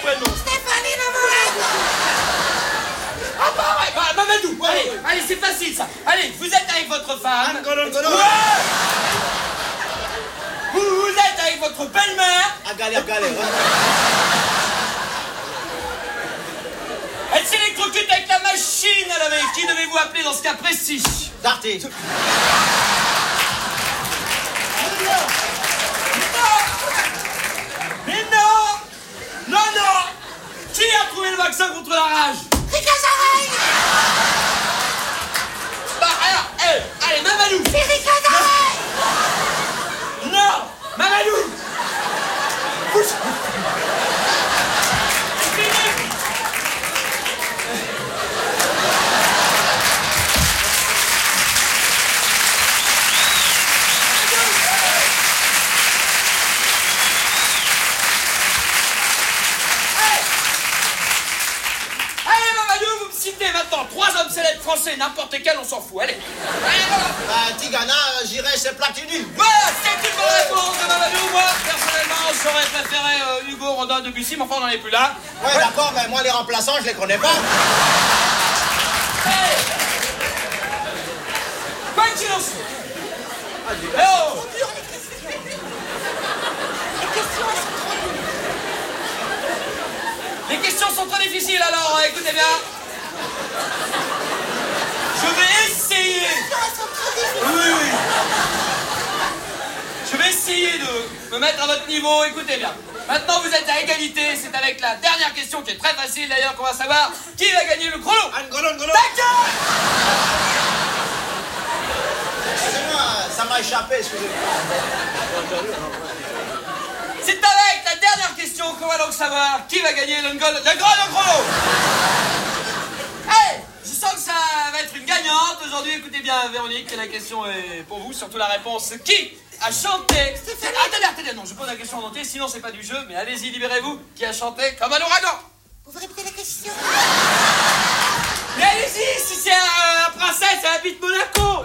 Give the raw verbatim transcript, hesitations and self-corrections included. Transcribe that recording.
prénom? Stéphanie Mamadou. Ah bah ouais, bah, Mamadou. Ouais, allez, ouais. allez, c'est facile ça. Allez, vous êtes avec votre femme. Angolo, Angolo. Ouais. Vous, vous êtes avec votre belle-mère. À galère, galère. Elle s'électrocute avec la machine à laver. Qui devez-vous appeler dans ce cas précis? Darty. Mais non. Non, non. Qui a trouvé le vaccin contre la rage? Ricazarel. Bah alors, elle, allez, Mamadou. C'est Ricazarel. Non, Mamadou. Pousse. Allez, Mamadou, vous me citez maintenant trois hommes célèbres français, n'importe lesquels, on s'en fout. Allez. Allez, voilà. Bah, Tigana, j'irais chez Platini. Voilà, c'est une bonne réponse de Mamadou. Moi, personnellement, j'aurais préféré euh, Hugo, Rodin, Debussy, mais enfin, on n'en est plus là. Ouais, d'accord, mais moi, les remplaçants, je les connais pas. Hey. Quoi qu'il en soit. Eh oh. Les questions sont trop difficiles, alors euh, écoutez bien. Je vais essayer. Oui, oui. Je vais essayer de me mettre à votre niveau, écoutez bien. Maintenant, vous êtes à égalité, c'est avec la dernière question qui est très facile d'ailleurs qu'on va savoir qui va gagner le chrono. Angolo, Angolo. D'accord. Excusez-moi, ça m'a échappé, excusez-moi. C'est avec la dernière question qu'on va donc savoir qui va gagner le, gol- le grand le chrono. Hey, je sens que ça va être une gagnante aujourd'hui. Écoutez bien, Véronique, la question est pour vous, surtout la réponse. Qui a chanté... Attendez, attendez, non, je pose la question en entier, sinon c'est pas du jeu, mais allez-y, libérez-vous. Qui a chanté comme un ouragan? Vous répétez la question? Mais allez-y, si c'est un, un princesse, c'est la bite Monaco.